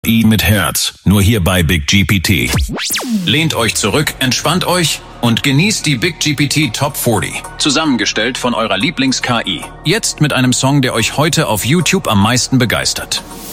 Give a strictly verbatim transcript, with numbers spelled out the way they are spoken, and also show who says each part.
Speaker 1: I mit Herz, nur hier bei Big G P T. Lehnt euch zurück, entspannt euch und genießt die Big G P T Top vierzig. Zusammengestellt von eurer Lieblings-K I. Jetzt mit einem Song, der euch heute auf YouTube am meisten begeistert.